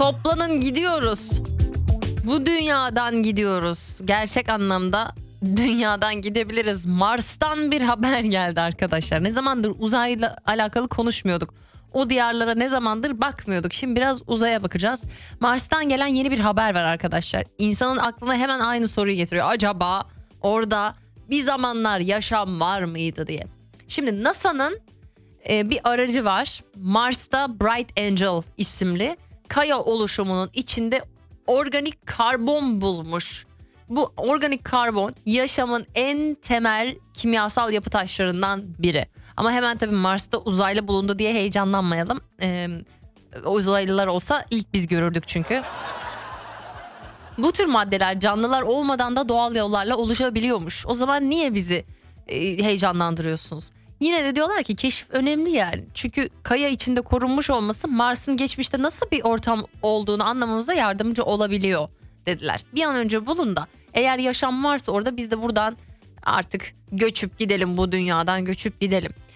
Toplanın gidiyoruz. Bu dünyadan gidiyoruz. Gerçek anlamda dünyadan gidebiliriz. Mars'tan bir haber geldi arkadaşlar. Ne zamandır uzayla alakalı konuşmuyorduk. O diyarlara ne zamandır bakmıyorduk. Şimdi biraz uzaya bakacağız. Mars'tan gelen yeni bir haber var arkadaşlar. İnsanın aklına hemen aynı soruyu getiriyor. Acaba orada bir zamanlar yaşam var mıydı diye. Şimdi NASA'nın bir aracı var. Mars'ta Bright Angel isimli kaya oluşumunun içinde organik karbon bulmuş. Bu organik karbon yaşamın en temel kimyasal yapı taşlarından biri. Ama hemen tabii Mars'ta uzaylı bulundu diye heyecanlanmayalım. Uzaylılar olsa ilk biz görürdük çünkü. Bu tür maddeler canlılar olmadan da doğal yollarla oluşabiliyormuş. O zaman niye bizi heyecanlandırıyorsunuz? Yine de diyorlar ki keşif önemli yani. Çünkü kaya içinde korunmuş olması Mars'ın geçmişte nasıl bir ortam olduğunu anlamamıza yardımcı olabiliyor dediler. Bir an önce bulun da eğer yaşam varsa orada biz de buradan artık göçüp gidelim, bu dünyadan göçüp gidelim.